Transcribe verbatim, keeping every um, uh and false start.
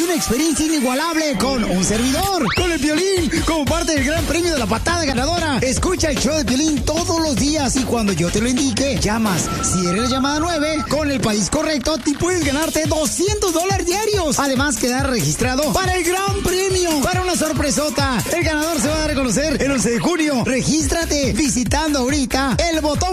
una experiencia inigualable con un servidor, con el Piolín, como parte del gran premio de la patada ganadora. Escucha el show de Piolín todos los días y cuando yo te lo indique, llamas. Si eres la llamada nueve, con el país correcto, te puedes ganarte doscientos dólares diarios. Además, quedar registrado para el gran premio, para una sorpresota. El ganador se va a reconocer el once de junio. Regístrate visitando ahorita el botón